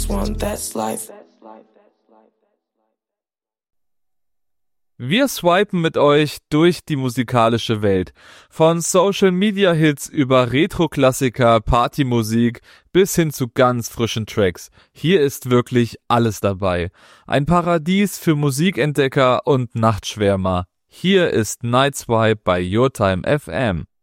one, that's life. Wir swipen mit euch durch die musikalische Welt. Von Social-Media-Hits über Retro-Klassiker, Partymusik bis hin zu ganz frischen Tracks. Hier ist wirklich alles dabei. Ein Paradies für Musikentdecker und Nachtschwärmer. Hier ist Night Swipe bei Your Time FM.